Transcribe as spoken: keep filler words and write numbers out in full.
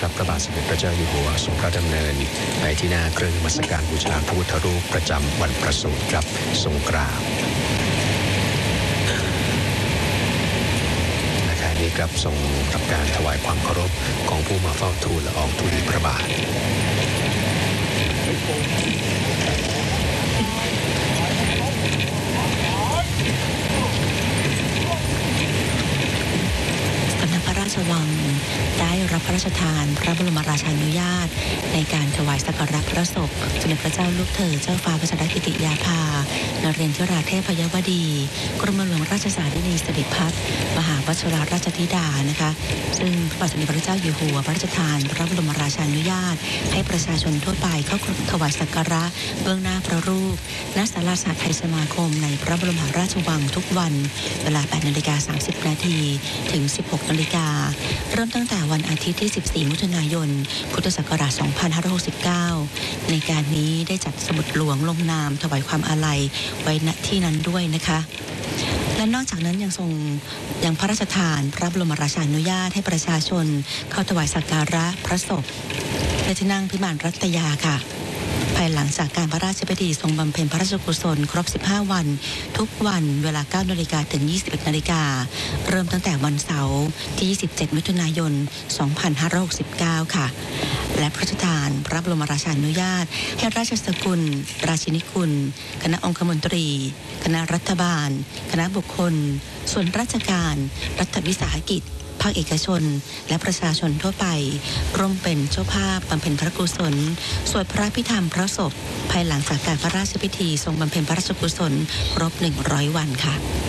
ครับพระบาทสมเด็จพระเจ้าอยู่หัวทรงพระดำเนินไปที่หน้าเครื่องนมัสการบูชาพระพุทธรูปประจำวันประสูติครับทรงกราบและขณะนี้ครับทรงรับการถวายความเคารพของผู้มาเฝ้าทูลละอองธุลีพระบาทพระราชวังได้รับพระราชทานพระบรมราชานุญาตในการถวายสักการะพระศพสมเด็จพระเจ้าลูกเธอเจ้าฟ้าพัชรกิติยาภานเรนทราเทพยวดีกรมหลวงราชสารินีสิริพัฒน์มหาวชิรราชธิดานะคะซึ่งพระบาทสมเด็จพระเจ้าอยู่หัวพระราชทานพระบรมราชานุญาตให้ประชาชนทั่วไปเข้าถวายสักการะเบื้องหน้าพระรูปณศาลาสาไทยสมาคมในพระบรมราชวังทุกวันเวลา แปดนาฬิกาสามสิบนาทีถึง สิบหกนาฬิกาเริ่มตั้งแต่วันอาทิตย์ที่สิบสี่มิถุนายนพุทธศักราชสองพันห้าร้อยหกสิบเก้าในการนี้ได้จัดสมุดหลวงลงนามถวายความอาลัยไว้ณที่นั้นด้วยนะคะและนอกจากนั้นยังทรงยังพระราชทานพระบรมราชานุญาตให้ประชาชนเข้าถวายสักการะพระศพในที่นั่งพิมานรัตยาค่ะภายหลังจากการพระราชพิธีทรงบำเพ็ญพระราชกุศลครบสิบห้าวันทุกวันเวลา เก้านาฬิกาถึง ยี่สิบเอ็ดนาฬิกาเริ่มตั้งแต่วันเสาร์ที่ยี่สิบเจ็ดมิถุนายนสองพันห้าร้อยหกสิบเก้าค่ะและพระราชทานพระบรมราชานุญาตให้ราชสกุลราชินีกุลคณะองคมนตรีคณะรัฐบาลคณะบุคคลส่วนราชการรัฐวิสาหกิจภาคเอกชนและประชาชนทั่วไปร่วมเป็นเจ้าภาพบำเพ็ญพระกุศลสวดพระพิธรรมพระศพภายหลังจากการพระราชพิธีทรงบำเพ็ญพระราชกุศลครบหนึ่งร้อยวันค่ะ